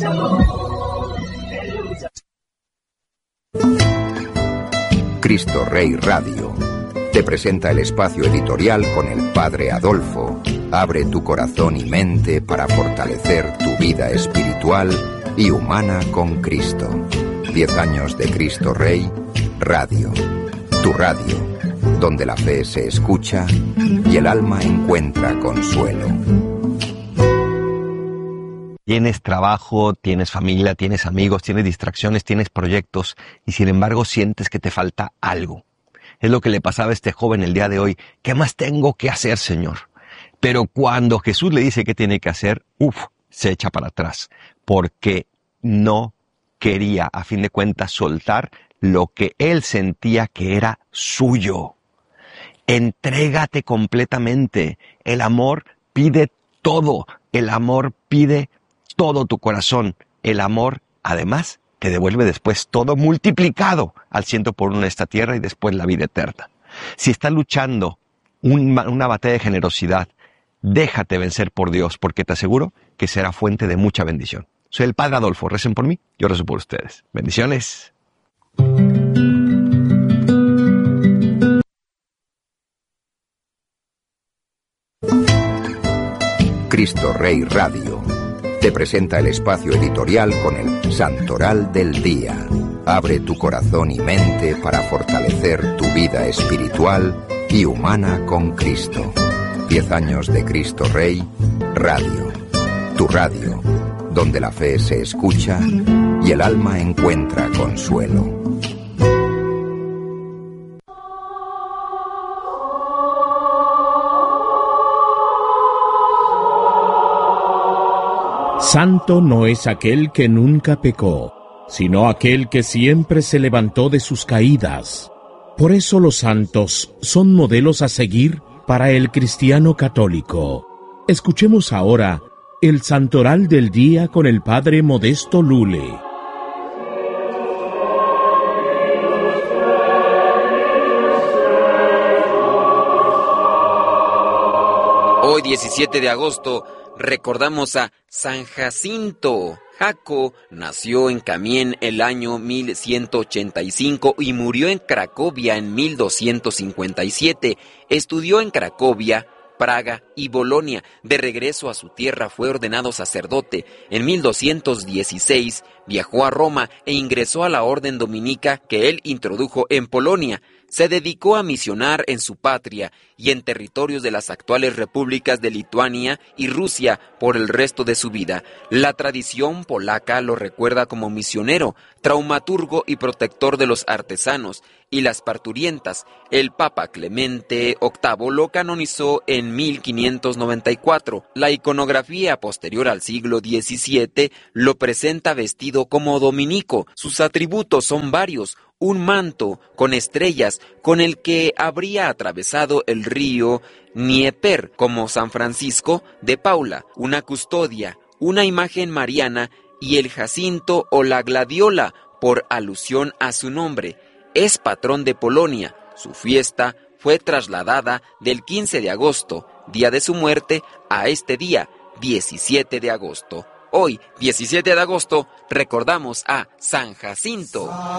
Cristo Rey Radio te presenta el espacio editorial con el Padre Adolfo. Abre tu corazón y mente para fortalecer tu vida espiritual y humana con Cristo. 10 años de Cristo Rey Radio. Tu radio, donde la fe se escucha y el alma encuentra consuelo. Tienes trabajo, tienes familia, tienes amigos, tienes distracciones, tienes proyectos y sin embargo sientes que te falta algo. Es lo que le pasaba a este joven el día de hoy. ¿Qué más tengo que hacer, Señor? Pero cuando Jesús le dice qué tiene que hacer, se echa para atrás porque no quería, a fin de cuentas, soltar lo que él sentía que era suyo. Entrégate completamente. El amor pide todo. El amor pide todo tu corazón. El amor, además, te devuelve después todo multiplicado al 100 por 1 en esta tierra y después la vida eterna. Si estás luchando una batalla de generosidad, déjate vencer por Dios, porque te aseguro que será fuente de mucha bendición. Soy el Padre Adolfo. Recen por mí, yo rezo por ustedes. Bendiciones. Cristo Rey Radio te presenta el espacio editorial con el Santoral del Día. Abre tu corazón y mente para fortalecer tu vida espiritual y humana con Cristo. 10 años de Cristo Rey Radio. Tu radio, donde la fe se escucha y el alma encuentra consuelo. Santo no es aquel que nunca pecó, sino aquel que siempre se levantó de sus caídas. Por eso los santos son modelos a seguir para el cristiano católico. Escuchemos ahora el Santoral del Día con el Padre Modesto Lule. Hoy, 17 de agosto, recordamos a San Jacinto. Jaco nació en Kamień el año 1185 y murió en Cracovia en 1257. Estudió en Cracovia, Praga y Bolonia. De regreso a su tierra fue ordenado sacerdote. En 1216 viajó a Roma e ingresó a la orden dominica que él introdujo en Polonia. Se dedicó a misionar en su patria y en territorios de las actuales repúblicas de Lituania y Rusia por el resto de su vida. La tradición polaca lo recuerda como misionero, traumaturgo y protector de los artesanos y las parturientas. El Papa Clemente VIII lo canonizó en 1594. La iconografía posterior al siglo XVII lo presenta vestido como dominico. Sus atributos son varios: un manto con estrellas con el que habría atravesado el río Dnieper, como San Francisco de Paula, una custodia, una imagen mariana y el jacinto o la gladiola, por alusión a su nombre. Es patrón de Polonia. Su fiesta fue trasladada del 15 de agosto, día de su muerte, a este día, 17 de agosto. Hoy, 17 de agosto, recordamos a San Jacinto.